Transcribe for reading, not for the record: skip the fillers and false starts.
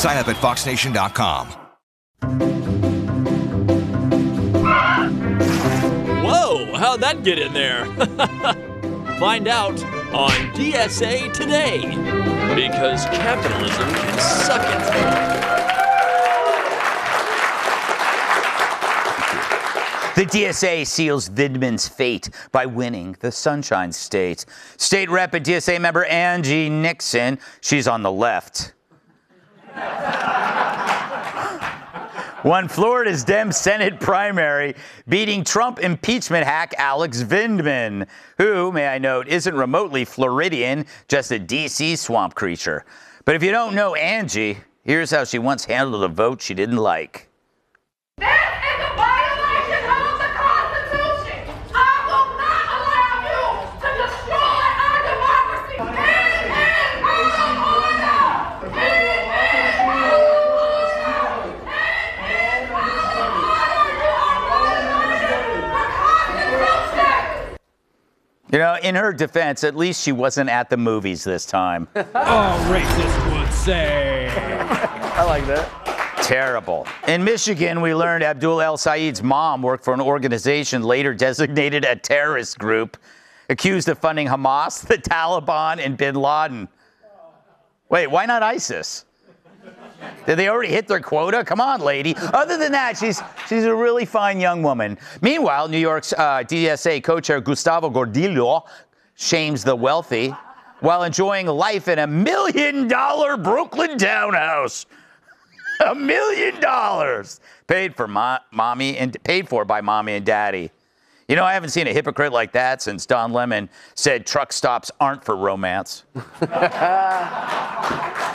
Sign up at foxnation.com. Whoa, how'd that get in there? Find out on DSA Today, because capitalism can suck it. The DSA seals Vindman's fate by winning the Sunshine State. State Rep and DSA member Angie Nixon, she's on the left, won Florida's Dem Senate primary, beating Trump impeachment hack Alex Vindman, who, may I note, isn't remotely Floridian, just a D.C. swamp creature. But if you don't know Angie, here's how she once handled a vote she didn't like. You know, in her defense, at least she wasn't at the movies this time. Oh, racist would say. I like that. Terrible. In Michigan, we learned Abdul El Sayed's mom worked for an organization later designated a terrorist group, accused of funding Hamas, the Taliban, and bin Laden. Wait, why not ISIS? Did they already hit their quota? Come on, lady. Other than that, she's a really fine young woman. Meanwhile, New York's DSA co-chair Gustavo Gordillo shames the wealthy while enjoying life in $1 million Brooklyn townhouse. $1 million paid for by mommy and daddy. You know, I haven't seen a hypocrite like that since Don Lemon said truck stops aren't for romance.